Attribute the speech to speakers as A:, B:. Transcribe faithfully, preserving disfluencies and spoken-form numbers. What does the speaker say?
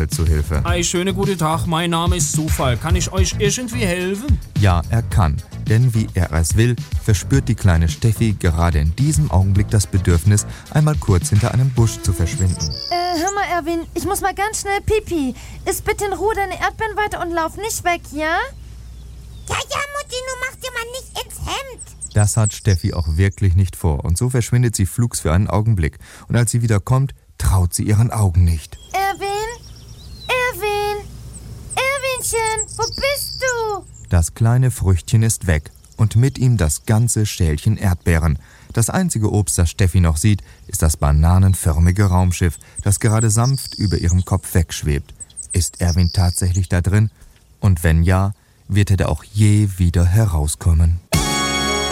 A: Zufall zu Hilfe.
B: Hi, schönen guten Tag, mein Name ist Zufall. Kann ich euch irgendwie helfen?
A: Ja, er kann, denn wie er es will, verspürt die kleine Steffi gerade in diesem Augenblick das Bedürfnis, einmal kurz hinter einem Busch zu verschwinden.
C: Äh, hör mal, Erwin, ich muss mal ganz schnell pipi. Iss bitte in Ruhe deine Erdbeeren weiter und lauf nicht weg, ja?
D: Ja, ja, Mutti, nun mach dir mal nicht ins Hemd.
A: Das hat Steffi auch wirklich nicht vor und so verschwindet sie flugs für einen Augenblick. Und als sie wieder kommt, traut sie ihren Augen nicht.
C: Erwin? Erwin? Erwinchen, wo bist du?
A: Das kleine Früchtchen ist weg und mit ihm das ganze Schälchen Erdbeeren. Das einzige Obst, das Steffi noch sieht, ist das bananenförmige Raumschiff, das gerade sanft über ihrem Kopf wegschwebt. Ist Erwin tatsächlich da drin? Und wenn ja, wird er da auch je wieder herauskommen?